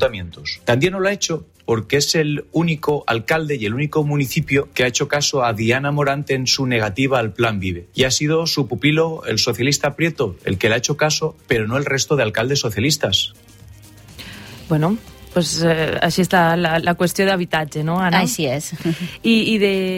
ayuntamientos. También no lo ha hecho porque es el único alcalde y el único municipio que ha hecho caso a Diana Morante en su negativa al Plan Vive. Y ha sido su pupilo, el socialista Prieto, el que le ha hecho caso, pero no el resto de alcaldes socialistas. Bueno, pues així està la qüestió d'habitatge, no, Anna? Així és. I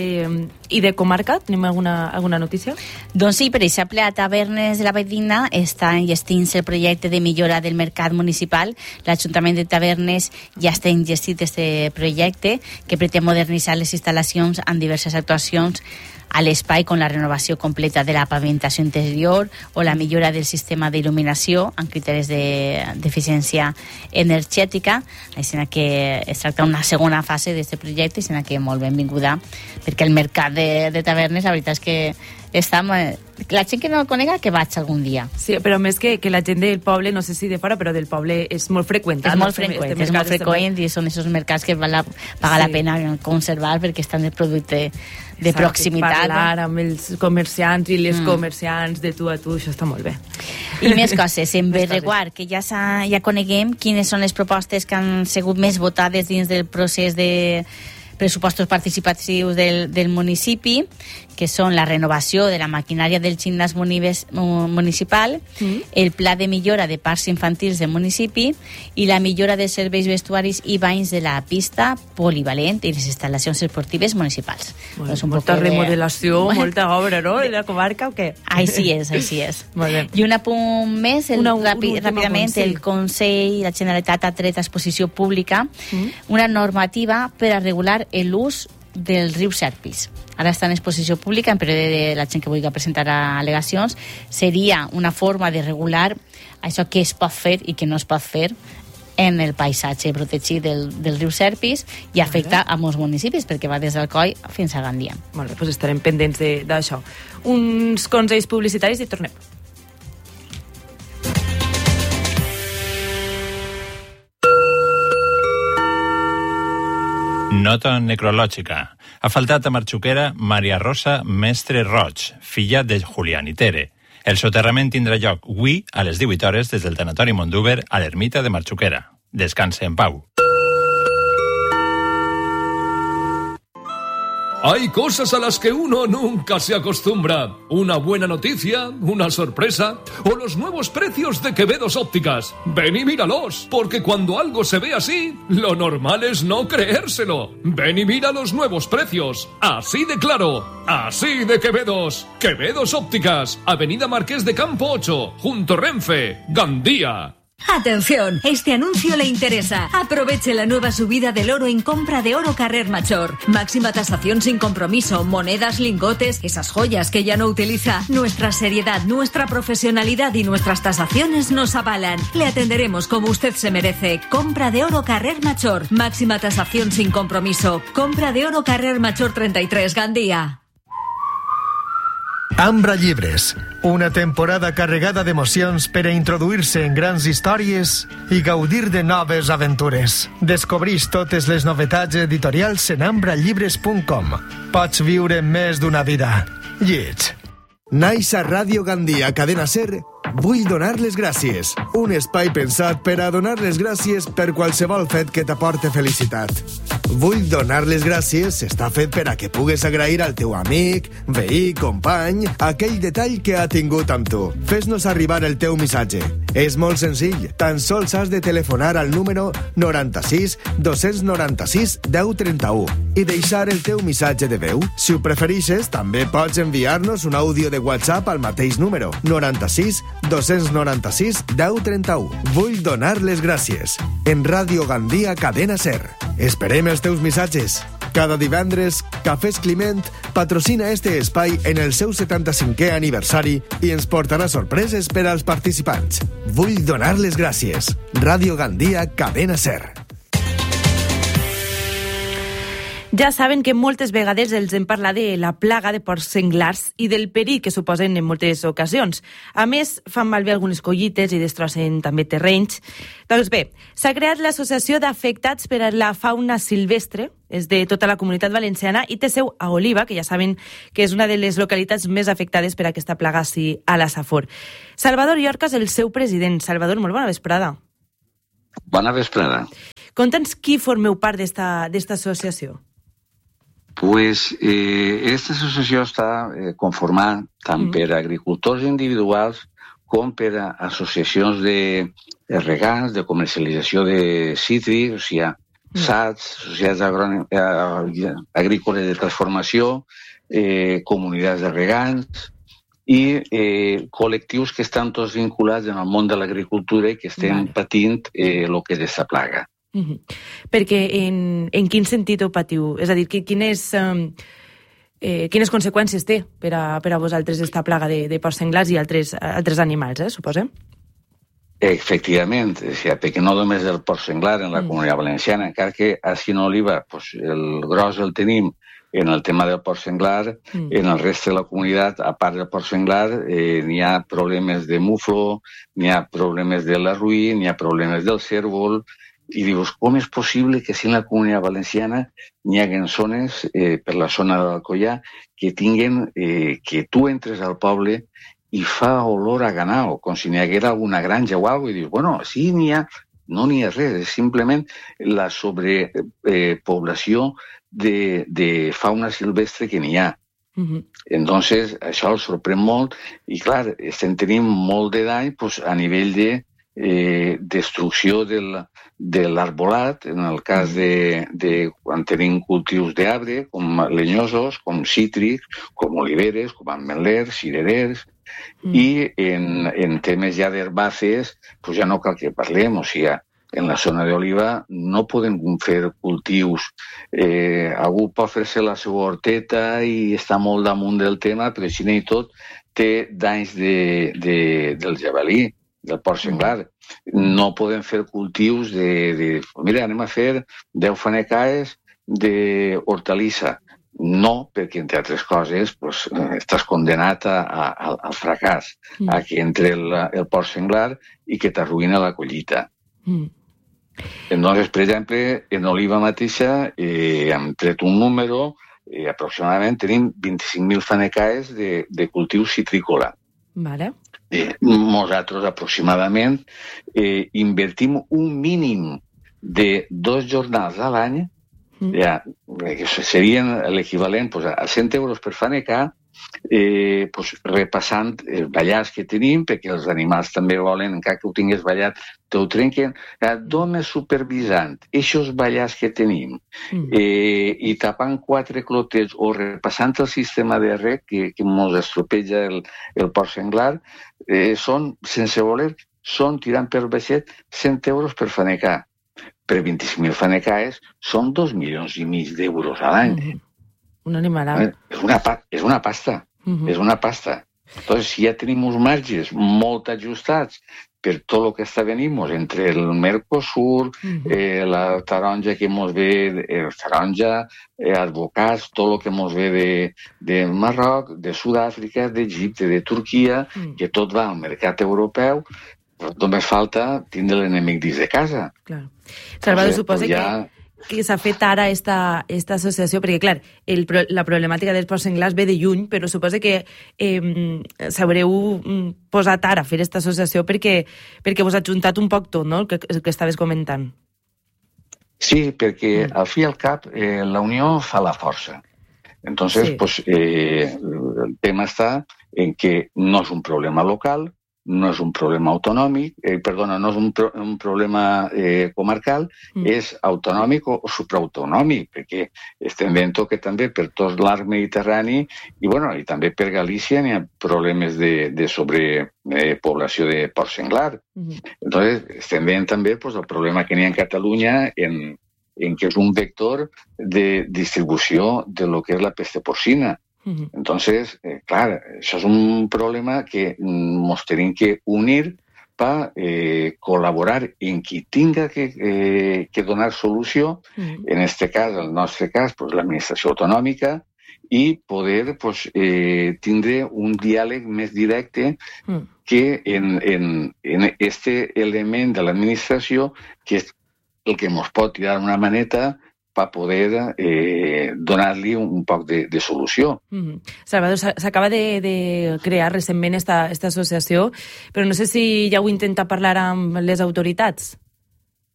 de comarca, tenim alguna notícia? Doncs sí, per exemple, a Tavernes de la Valldigna està enllestint-se el projecte de millora del mercat municipal. L'Ajuntament de Tavernes ja està enllestit aquest projecte que pretén modernitzar les instal·lacions amb diverses actuacions a l'espai, com la renovació completa de la pavimentació interior o la millora del sistema d'il·luminació amb criteris d'eficiència energètica. Així que es tracta d'una segona fase d'aquest projecte, així que molt benvinguda, perquè el mercat de Tavernes, la veritat és que està... La gent que no el conega, que vaig algun dia. Sí, però més que la gent del poble, no sé si de fora, però del poble és molt freqüent. És molt freqüent i són aquests mercats que paga la pena conservar perquè estan de producte de proximitat. Parlar amb els comerciants i les comerciants de tu a tu, això està molt bé. I més coses, en Berreguar, que ja coneguem quines són les propostes que han sigut més votades dins del procés de pressupostos participatius del municipi, que són la renovació de la maquinària del gimnàs municipal, el pla de millora de parcs infantils del municipi i la millora de serveis vestuaris i banys de la pista polivalent i les instal·lacions esportives municipals. Bueno, doncs molta remodelació, molta obra, no?, de la comarca, o què? Així és. Molt bé. I un apunt més, ràpidament, el Consell, la Generalitat ha tret a exposició pública una normativa per a regular l'ús del riu Serpis. Ara està en exposició pública, en període de la gent que vulgui presentar al·legacions. Seria una forma de regular això que es pot fer i que no es pot fer en el paisatge protegit del riu Serpis i afecta a molts municipis, perquè va des d'Alcoi fins a Gandia. Molt bé, doncs estarem pendents d'això. Uns consells publicitaris i tornem. Nota necrològica. Ha faltat a Marxuquera Maria Rosa Mestre Roig, filla de Julián i Tere. El soterrament tindrà lloc avui a les 18 hores des del tanatori Mondúber a l'ermita de Marxuquera. Descanse en pau. Hay cosas a las que uno nunca se acostumbra. Una buena noticia, una sorpresa o los nuevos precios de Quevedos Ópticas. Ven y míralos, porque cuando algo se ve así, lo normal es no creérselo. Ven y mira los nuevos precios. Así de claro, así de Quevedos. Quevedos Ópticas, Avenida Marqués de Campo 8, junto Renfe, Gandía. Atención, este anuncio le interesa. Aproveche la nueva subida del oro en compra de oro Carrer Major. Máxima tasación sin compromiso, monedas, lingotes, esas joyas que ya no utiliza. Nuestra seriedad, nuestra profesionalidad y nuestras tasaciones nos avalan. Le atenderemos como usted se merece. Compra de oro Carrer Major. Máxima tasación sin compromiso. Compra de oro Carrer Major 33, Gandía. Ambra Llibres, una temporada carregada d'emocions per a introduir-se en grans històries i gaudir de noves aventures. Descobreix totes les novetats editorials en ambrallibres.com. Pots viure més d'una vida. Lleig. Naix a Ràdio Gandia, Cadena Ser, Vull donar les gràcies. Un espai pensat per a donar les gràcies per qualsevol fet que t'aporte felicitat. Vull donar les gràcies està fet per a que pugues agrair al teu amic, veí, company, aquell detall que ha tingut amb tu. Fes-nos arribar el teu missatge. És molt senzill. Tan sols has de telefonar al número 96 296 1031 i deixar el teu missatge de veu. Si ho preferixes, també pots enviar-nos un àudio de WhatsApp al mateix número 96 296 1031. Vull donar les gràcies. En Ràdio Gandia, Cadena Ser. Esperem els teus missatges. Cada divendres, Cafès Climent patrocina este espai en el seu 75è aniversari i ens portarà sorpreses per als participants. Vull donar les gràcies. Ràdio Gandia, Cadena Ser. Ja saben que moltes vegades els hem parlat de la plaga de porcs senglars i del perill que suposen en moltes ocasions. A més, fan malbé algunes collites i destrossen també terrenys. Doncs bé, s'ha creat l'Associació d'Afectats per a la Fauna Silvestre, és de tota la Comunitat Valenciana i té seu a Oliva, que ja saben que és una de les localitats més afectades per aquesta plaga a la Safor. Salvador Llorca és el seu president. Salvador, molt bona vesprada. Bona vesprada. Conta'ns qui formeu part d'esta associació. Pues esta associació està conformada tant per agricultors individuals com per associacions de regants, de comercialització de cítrics, o sigui, SATs, societats agrícoles de transformació, comunitats de regants i col·lectius que estan tots vinculats en el món de l'agricultura i que estem patint el que és aquesta plaga. Perquè en quin sentit ho patiu? És a dir, quines conseqüències té per a vosaltres aquesta plaga de porcs senglars i altres animals, suposem? Efectivament, perquè no només el porc senglar en la Comunitat Valenciana, encara que així en Oliva el gros el tenim en el tema del porc senglar, en el reste de la comunitat, a part del porc senglar, n'hi ha problemes de muflo, n'hi ha problemes de la ruí, n'hi ha problemes del cérvol. I dius, com és possible que si en la Comunitat Valenciana n'hi hagi zones, per la zona de l'Alcoià, que tinguen, que tu entres al poble i fa olor a ganao, com si n'hi haguera alguna granja o alguna cosa, i dius, bueno, sí n'hi ha, no n'hi ha res, és simplement la sobrepoblació de fauna silvestre que n'hi ha. Entonces, això el sorprèn molt, i clar, estem tenint molt de dany a nivell de destrucció de l'arbolat, en el cas de quan tenim cultius d'arbre, com lenyosos, com cítrics, com oliveres, com ametlers, cirerers, i en temes ja d'herbàcies, ja no cal que parlem, o sigui, en la zona d'oliva no podem fer cultius. Algú pot fer-se la seva horteta i està molt damunt del tema, però així i tot té danys del jabalí, del porc senglar. No podem fer cultius mira, anem a fer 10 fanecaes d'hortalissa. No, perquè, entre altres coses, estàs condenat al fracàs, a que entre el porc senglar i que t'arruïna la collita. Entonces, per exemple, en oliva mateixa hem tret un número, aproximadament tenim 25.000 fanecaes de cultiu citrícola. Vale. Nosaltres aproximadament invertim un mínim de 2 jornals a l'any, que serien l'equivalent a 100 euros per fanecar, repassant els ballats que tenim, perquè els animals també volen, encara que ho tingués ballat, te ho trenquen, només supervisant aquests ballats que tenim i tapant 4 clotets o repassant el sistema de rec que ens estropeja el porc senglar, són, sense voler, són tirant per baixet 100 euros per fanecar. Per 25.000 fanecaes són 2,5 milions d'euros a l'any. Un animal. És una pasta. És una pasta. Entonces, si ja tenim uns marges molt ajustats per tot el que està venint entre el Mercosur, la taronja que ens ve, taronja, advocats, tot el que ens ve de Marroc, de Sud-àfrica, d'Egipte, de Turquia, que tot va al mercat europeu, només falta tindre l'enemic dins de casa. Clar. Salvador, suposa que s'ha fet ara esta associació, perquè, clar, la problemàtica dels porcs senglars ve de lluny, però suposa que s'haureu posat ara a fer aquesta associació perquè vos ha juntat un poc tot, no?, el que estaves comentant. Sí, perquè al fi i al cap la unió fa la força. Entonces, el tema està en que no és un problema local, no és un problema autonòmic, no és un problema comarcal, és autonòmic o supraautonòmic, perquè estem veient que també per tot l'arc mediterrani i també per Galícia n'hi ha problemes de sobrepoblació de porc senglar. Entonces, estem veient també el problema que n'hi ha en Catalunya en que és un vector de distribució de lo que és la peste porcina. Entonces, clar, això és un problema que ens tenim que unir per col·laborar en qui tinga que donar solució, en este cas, el nostre cas, l'administració autonòmica, i poder tindre un diàleg més directe que en este element de l'administració, que és el que ens pot tirar una maneta per poder donar-li un poc de solució. Salvador, s'acaba de crear recentment aquesta associació, però no sé si ja ho intenta parlar amb les autoritats.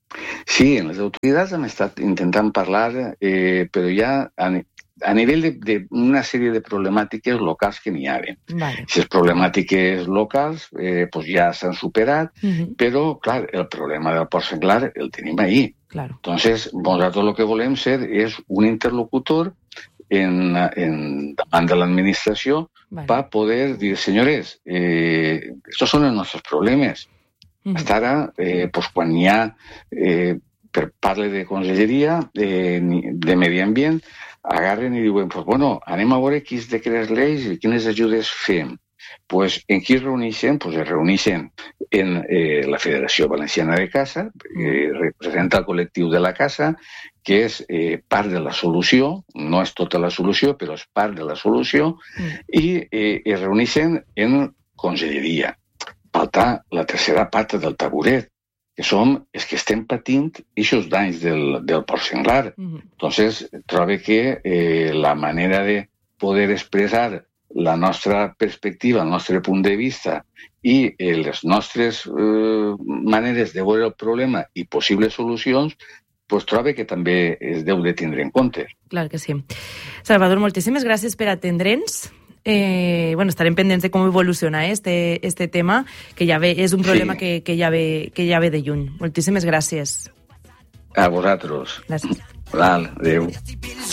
Sí, les autoritats hem estat intentant parlar, però ja a nivell d'una sèrie de problemàtiques locals que n'hi havia. Vale. Les problemàtiques locals pues ja s'han superat, però, clar, el problema del porc senglar el tenim ahí. Claro. Entonces, nosaltres lo que volem ser és un interlocutor davant de l'administració per poder dir, senyores, estos són els nostres problemes. Hasta ara, pues, quan hi ha, per parle de conselleria, de medi ambient, agarren i diuen, pues, bueno, anem a veure quins decrets lleis i quines ajudes fem. Pues, en qui es reuneixen? Pues es reuneixen en la Federació Valenciana de Caça, representa el col·lectiu de la caça, que és part de la solució, no és tota la solució, però és part de la solució, i es reuneixen en conselleria. Falta la tercera part del taburet, que som els que estem patint aquests danys del porc senglar. Entonces, trobo que la manera de poder expressar la nostra perspectiva, el nostre punt de vista i les nostres maneres de veure el problema i possibles solucions, pues trobo que també es deu de tindre en compte. Clar que sí. Salvador, moltíssimes gràcies per atendre'ns. Estarem pendents de com evoluciona este tema, que ja ve, és un problema que ja ve de lluny. Moltíssimes gràcies. A vosaltres. Gràcies. Val, adéu.